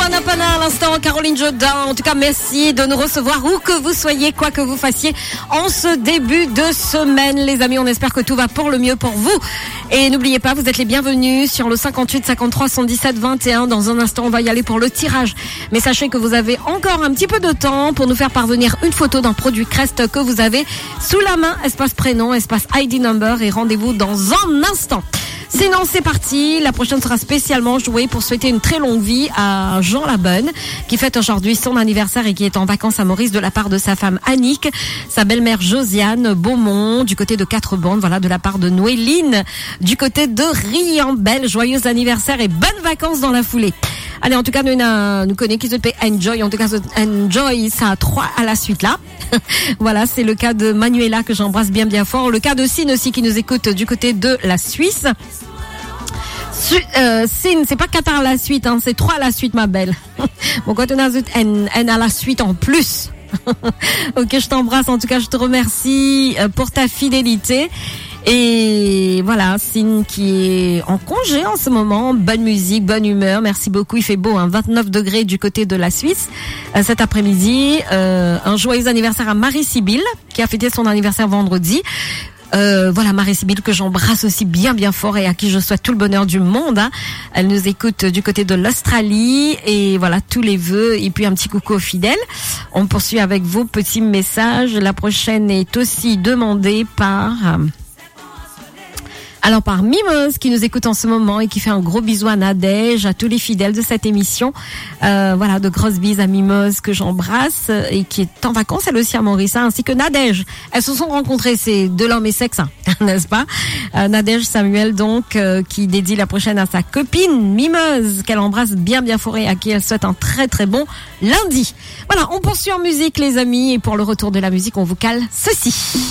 Pana à l'instant, Caroline Jodin. En tout cas, merci de nous recevoir où que vous soyez, quoi que vous fassiez en ce début de semaine. Les amis, on espère que tout va pour le mieux pour vous. Et n'oubliez pas, vous êtes les bienvenus sur le 58 53 117 21. Dans un instant, on va y aller pour le tirage. Mais sachez que vous avez encore un petit peu de temps pour nous faire parvenir une photo d'un produit Crest que vous avez sous la main. Espace prénom, espace ID number et rendez-vous dans un instant. Sinon, c'est parti. La prochaine sera spécialement jouée pour souhaiter une très longue vie à Jean Labonne, qui fête aujourd'hui son anniversaire et qui est en vacances à Maurice de la part de sa femme Annick, sa belle-mère Josiane Beaumont, du côté de Quatre-Bandes, voilà, de la part de Noéline, du côté de Riambel. Joyeux anniversaire et bonnes vacances dans la foulée. Allez, en tout cas, nous connaissons qui se paie Enjoy. En tout cas, Enjoy, ça a 3 à la suite là. Voilà, c'est le cas de Manuela que j'embrasse bien fort. Le cas de Sine aussi qui nous écoute du côté de la Suisse. Sine, c'est pas 4 à la suite, hein, c'est 3 à la suite, ma belle. Bon, quand on a N à la suite en plus. Ok, je t'embrasse. En tout cas, je te remercie pour ta fidélité. Et voilà, Sine qui est en congé en ce moment, bonne musique, bonne humeur, merci beaucoup, il fait beau, hein, 29 degrés du côté de la Suisse cet après-midi. Un joyeux anniversaire à Marie-Sibylle qui a fêté son anniversaire vendredi. Voilà, Marie-Sibylle que j'embrasse aussi bien fort et à qui je souhaite tout le bonheur du monde, hein. Elle nous écoute du côté de l'Australie et voilà, tous les vœux et puis un petit coucou aux fidèles. On poursuit avec vos petits messages. La prochaine est aussi demandée par Mimose qui nous écoute en ce moment et qui fait un gros bisou à Nadège, à tous les fidèles de cette émission. Voilà, de grosses bises à Mimose que j'embrasse et qui est en vacances elle aussi à Maurice, ainsi que Nadège. Elles se sont rencontrées, c'est de l'homme et sexe, hein, n'est-ce pas? Nadège Samuel donc qui dédie la prochaine à sa copine Mimose qu'elle embrasse bien fort et à qui elle souhaite un très bon lundi. Voilà, on poursuit en musique les amis et pour le retour de la musique on vous cale ceci.